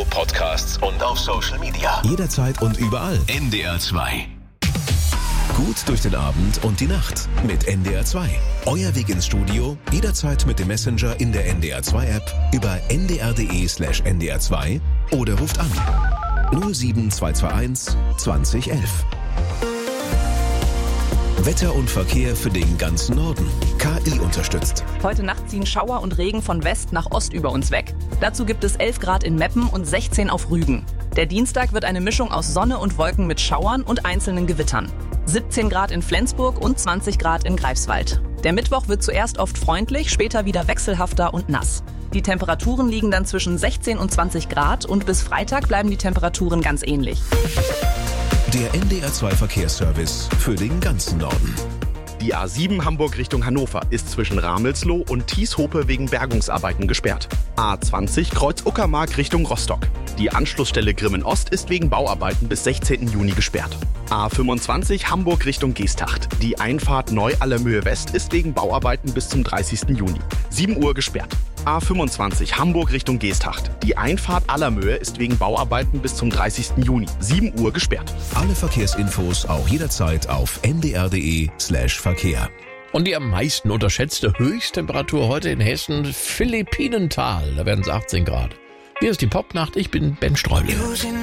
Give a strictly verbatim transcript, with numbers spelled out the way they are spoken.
Podcasts und auf Social Media. Jederzeit und überall. N D R zwei. Gut durch den Abend und die Nacht mit N D R zwei. Euer Weg ins Studio, jederzeit mit dem Messenger in der N D R zwei App, über ndr.de slash ndr2 oder ruft an null sieben zwei zwei eins zwanzig elf. Wetter und Verkehr für den ganzen Norden. K I unterstützt. Heute Nacht ziehen Schauer und Regen von West nach Ost über uns weg. Dazu gibt es elf Grad in Meppen und sechzehn auf Rügen. Der Dienstag wird eine Mischung aus Sonne und Wolken mit Schauern und einzelnen Gewittern. siebzehn Grad in Flensburg und zwanzig Grad in Greifswald. Der Mittwoch wird zuerst oft freundlich, später wieder wechselhafter und nass. Die Temperaturen liegen dann zwischen sechzehn und zwanzig Grad und bis Freitag bleiben die Temperaturen ganz ähnlich. Der N D R zwei Verkehrsservice für den ganzen Norden. Die A sieben Hamburg Richtung Hannover ist zwischen Ramelsloh und Thieshope wegen Bergungsarbeiten gesperrt. A zwanzig Kreuz Uckermark Richtung Rostock. Die Anschlussstelle Grimmen Ost ist wegen Bauarbeiten bis sechzehnten Juni gesperrt. A fünfundzwanzig Hamburg Richtung Geesthacht. Die Einfahrt Neu-Allermöhe West ist wegen Bauarbeiten bis zum dreißigsten Juni. sieben Uhr gesperrt. A fünfundzwanzig Hamburg Richtung Geesthacht. Die Einfahrt Allermöhe ist wegen Bauarbeiten bis zum dreißigsten Juni. sieben Uhr gesperrt. Alle Verkehrsinfos auch jederzeit auf ndr.de slash Verkehr. Und die am meisten unterschätzte Höchsttemperatur heute in Hessen, Philippinental. Da werden es achtzehn Grad. Hier ist die Popnacht, ich bin Ben Streubel.